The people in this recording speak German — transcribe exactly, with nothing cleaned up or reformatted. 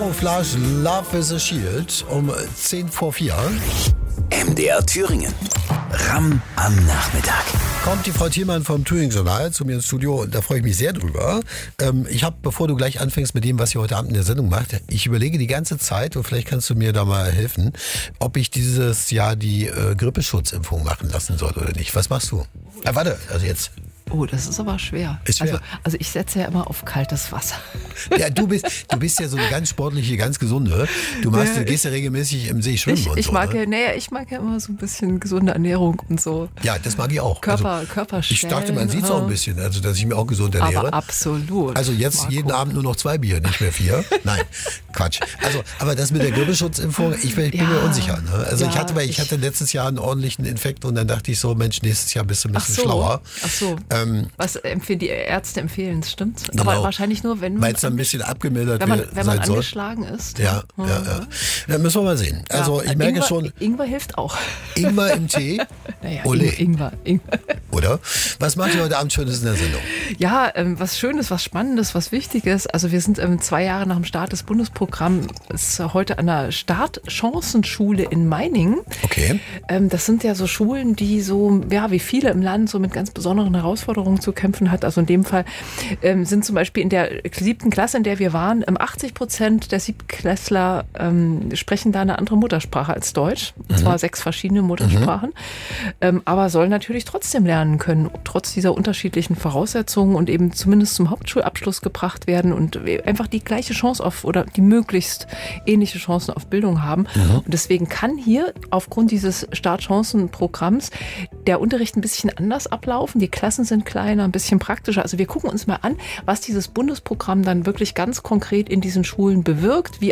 Flash, Love is a Shield um zehn vor vier. M D R Thüringen. Ramm am Nachmittag. Kommt die Frau Thielmann vom Thüringen-Journal zu mir ins Studio und da freue ich mich sehr drüber. Ähm, ich habe, bevor du gleich anfängst mit dem, was ihr heute Abend in der Sendung macht, ich überlege die ganze Zeit, und vielleicht kannst du mir da mal helfen, ob ich dieses Jahr die äh, Grippeschutzimpfung machen lassen soll oder nicht. Was machst du? Ah, warte, also jetzt. Oh, das ist aber schwer. Ist schwer. Also, also ich setze ja immer auf kaltes Wasser. Ja, du bist, du bist ja so eine ganz sportliche, ganz gesunde. Du machst, du gehst ja regelmäßig im See schwimmen Ich, und ich so. mag Ne? ja, nee, ich mag ja immer so ein bisschen gesunde Ernährung und so. Ja, das mag ich auch. Körper, also, Körperstellen. Ich dachte, man sieht es auch ein bisschen, also dass ich mir auch gesund ernähre. Aber absolut. Also jetzt Marco. jeden Abend nur noch zwei Bier, nicht mehr vier. Nein, Quatsch. Also, aber das mit der Grippeschutzimpfung, ich, bin- ich bin Ja. mir unsicher. Ne? Also Ja, ich hatte, weil ich ich- hatte letztes Jahr einen ordentlichen Infekt und dann dachte ich so, Mensch, nächstes Jahr bist du ein Ach bisschen so. schlauer. Ach so. Ähm, Was empfehlen die Ärzte empfehlen, stimmt? Genau. Aber wahrscheinlich nur, wenn man, Weil es dann ein bisschen abgemildert wenn man, wird- wenn man sein soll. angeschlagen ist. Ja, Mhm. ja, ja. Dann müssen wir mal sehen. Also Ja, ich merke Ingwer, schon, Ingwer hilft auch. Ingwer im Tee, Naja, Ole. Ing- Ingwer, Ingwer. oder? Was macht ihr heute Abend Schönes in der Sendung? Ja, ähm, was Schönes, was Spannendes, was Wichtiges. Also wir sind ähm, zwei Jahre nach dem Start des Bundesprogramms heute an der Startchancenschule in Meiningen. Okay. Ähm, das sind ja so Schulen, die so, ja, wie viele im Land so mit ganz besonderen Herausforderungen zu kämpfen hat. Also in dem Fall ähm, sind zum Beispiel in der siebten Klasse, in der wir waren, ähm, achtzig Prozent der Siebtklässler ähm, sprechen da eine andere Muttersprache als Deutsch. Und zwar sechs verschiedene Muttersprachen. Ähm, aber sollen natürlich trotzdem lernen können, trotz dieser unterschiedlichen Voraussetzungen und eben zumindest zum Hauptschulabschluss gebracht werden und einfach die gleiche Chance auf oder die möglichst ähnliche Chancen auf Bildung haben. Und deswegen kann hier aufgrund dieses Startchancenprogramms der Unterricht ein bisschen anders ablaufen. Die Klassen sind kleiner, ein bisschen praktischer. Also wir gucken uns mal an, was dieses Bundesprogramm dann wirklich ganz konkret in diesen Schulen bewirkt, wie